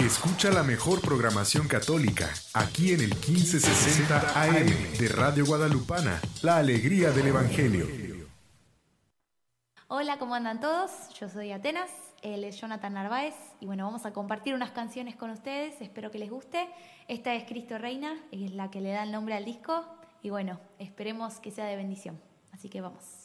Escucha la mejor programación católica aquí en el 1560 AM de Radio Guadalupana, la alegría del Evangelio. Hola, ¿cómo andan todos? Yo soy Atenas, él es Jonathan Narváez y bueno, vamos a compartir unas canciones con ustedes, espero que les guste. Esta es Cristo Reina, es la que le da el nombre al disco y bueno, esperemos que sea de bendición. Así que vamos.